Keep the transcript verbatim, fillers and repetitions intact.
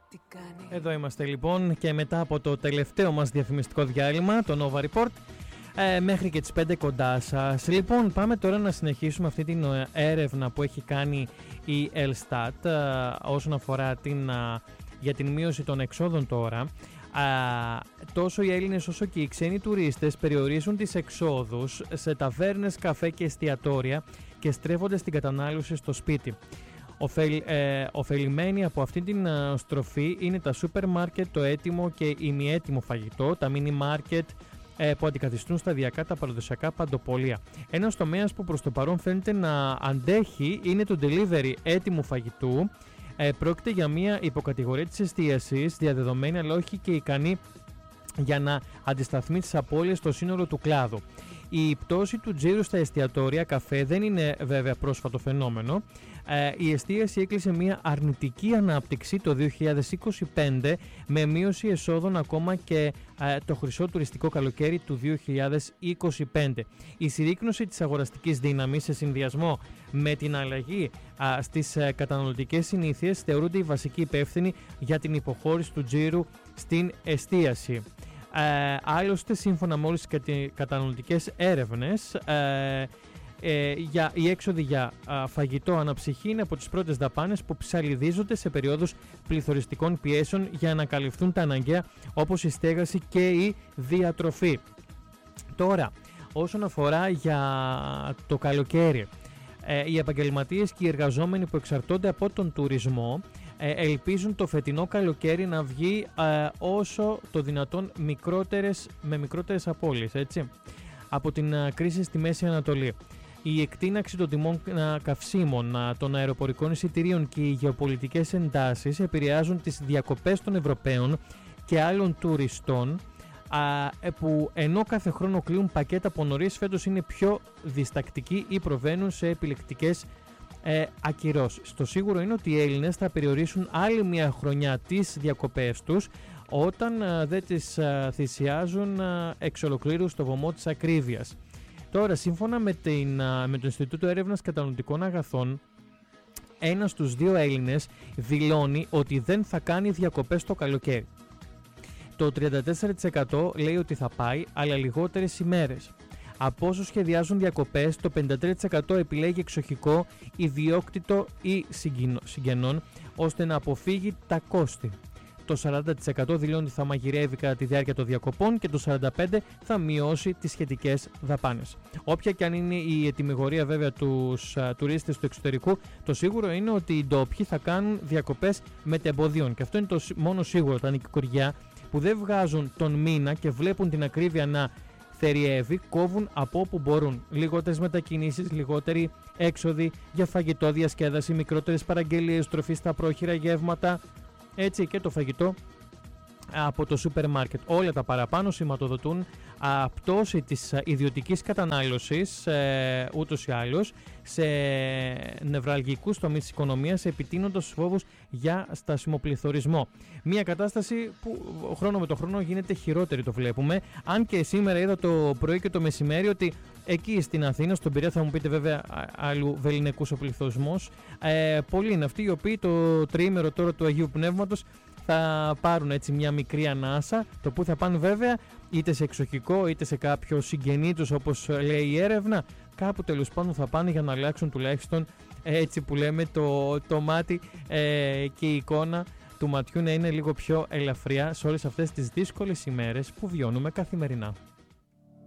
Εδώ είμαστε λοιπόν και μετά από το τελευταίο μας διαφημιστικό διάλειμμα, το Nova Report, ε, μέχρι και τις πέντε κοντά σας. Λοιπόν, πάμε τώρα να συνεχίσουμε αυτή την έρευνα που έχει κάνει η Ελστάτ ε, όσον αφορά την, ε, για την μείωση των εξόδων τώρα. Α, τόσο οι Έλληνες όσο και οι ξένοι τουρίστες περιορίζουν τις εξόδους σε ταβέρνες, καφέ και εστιατόρια και στρέφονται στην κατανάλωση στο σπίτι. Οφελ, ε, ωφελημένοι από αυτή την ε, στροφή είναι τα σούπερ μάρκετ, το έτοιμο και ημιέτοιμο φαγητό, τα μίνι μάρκετ ε, που αντικαθιστούν σταδιακά τα παραδοσιακά παντοπολία. Ένας τομέας που προς το παρόν φαίνεται να αντέχει είναι το delivery έτοιμου φαγητού. Ε, πρόκειται για μια υποκατηγορία της εστίασης, διαδεδομένη αλλά όχι και ικανή για να αντισταθμεί τις απώλειες στο σύνολο του κλάδου. Η πτώση του τζίρου στα εστιατόρια καφέ δεν είναι βέβαια πρόσφατο φαινόμενο. Ε, η εστίαση έκλεισε μια αρνητική ανάπτυξη το δύο χιλιάδες είκοσι πέντε με μείωση εσόδων ακόμα και ε, το χρυσό τουριστικό καλοκαίρι του δύο χιλιάδες είκοσι πέντε. Η συρρίκνωση της αγοραστικής δύναμης σε συνδυασμό με την αλλαγή α, στις ε, καταναλωτικές συνήθειες θεωρούνται οι βασικοί υπεύθυνοι για την υποχώρηση του τζίρου στην εστίαση. Ε, άλλωστε, σύμφωνα με όλες τις καταναλωτικές έρευνες, ε, ε, για, οι έξοδοι για α, φαγητό αναψυχή είναι από τις πρώτες δαπάνες που ψαλιδίζονται σε περίοδους πληθωριστικών πιέσεων για να καλυφθούν τα αναγκαία όπως η στέγαση και η διατροφή. Τώρα, όσον αφορά για το καλοκαίρι, ε, οι επαγγελματίες και οι εργαζόμενοι που εξαρτώνται από τον τουρισμό ελπίζουν το φετινό καλοκαίρι να βγει ε, όσο το δυνατόν μικρότερες, με μικρότερες απώλειες, έτσι, από την ε, κρίση στη Μέση Ανατολή. Η εκτείναξη των τιμών ε, καυσίμων, ε, των αεροπορικών εισιτηρίων και οι γεωπολιτικές εντάσεις επηρεάζουν τις διακοπές των Ευρωπαίων και άλλων τουριστών, ε, που ενώ κάθε χρόνο κλείουν πακέτα από νωρίς, φέτος είναι πιο διστακτικοί ή προβαίνουν σε επιλεκτικές Ε, ακυρώσεις. Το σίγουρο είναι ότι οι Έλληνες θα περιορίσουν άλλη μια χρονιά τις διακοπές τους όταν ε, δεν τις ε, θυσιάζουν ε, εξ ολοκλήρου στο βωμό της ακρίβειας. Τώρα, σύμφωνα με, την, ε, με το Ινστιτούτο Έρευνας Καταναλωτικών Αγαθών, ένας στους δύο Έλληνες δηλώνει ότι δεν θα κάνει διακοπές το καλοκαίρι. Το τριάντα τέσσερα τοις εκατό λέει ότι θα πάει, αλλά λιγότερες ημέρες. Από όσους σχεδιάζουν διακοπές, το πενήντα τρία τοις εκατό επιλέγει εξοχικό, ιδιόκτητο ή συγγενών, ώστε να αποφύγει τα κόστη. Το σαράντα τοις εκατό δηλώνει ότι θα μαγειρεύει κατά τη διάρκεια των διακοπών και το σαράντα πέντε τοις εκατό θα μειώσει τις σχετικές δαπάνες. Όποια και αν είναι η ετυμηγορία βέβαια τους α, τουρίστες του εξωτερικού, το σίγουρο είναι ότι οι ντόπιοι θα κάνουν διακοπές μετεμποδίων. Και αυτό είναι το μόνο σίγουρο. Τα νοικοκυριά που δεν βγάζουν τον μήνα και βλέπουν την ακρίβεια να θεριεύει, κόβουν από όπου μπορούν. Λιγότερες μετακινήσεις, λιγότεροι έξοδοι για φαγητό, διασκέδαση, μικρότερες παραγγελίες τροφής στα πρόχειρα γεύματα, έτσι και το φαγητό από το σούπερ μάρκετ. Όλα τα παραπάνω σηματοδοτούν α, πτώση της α, ιδιωτικής κατανάλωσης ε, ούτως ή άλλως σε νευραλγικούς τομείς της οικονομίας, επιτείνοντας τους φόβους για στασιμοπληθωρισμό. Μια κατάσταση που χρόνο με το χρόνο γίνεται χειρότερη, το βλέπουμε. Αν και σήμερα είδα το πρωί και το μεσημέρι ότι εκεί στην Αθήνα, στον Πειραιά, θα μου πείτε βέβαια άλλου βεληνικούς ο πληθωρισμός, ε, πολλοί είναι αυτοί οι οποίοι το τριήμερο τώρα του Αγίου Πνεύματος θα πάρουν έτσι μια μικρή ανάσα, το που θα πάνε βέβαια είτε σε εξοχικό είτε σε κάποιο συγγενή τους, όπως λέει η έρευνα, κάπου τέλος πάντων θα πάνε για να αλλάξουν τουλάχιστον, έτσι που λέμε, το, το μάτι ε, και η εικόνα του ματιού να είναι λίγο πιο ελαφριά σε όλες αυτές τις δύσκολες ημέρες που βιώνουμε καθημερινά.